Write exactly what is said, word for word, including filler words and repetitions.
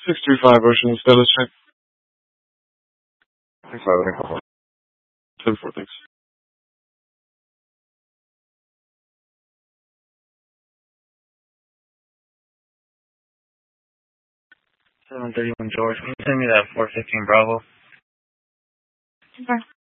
six three five Ocean status check. six five, seven four, thanks. seven thirty-one George. Can you send me that four fifteen Bravo? Okay.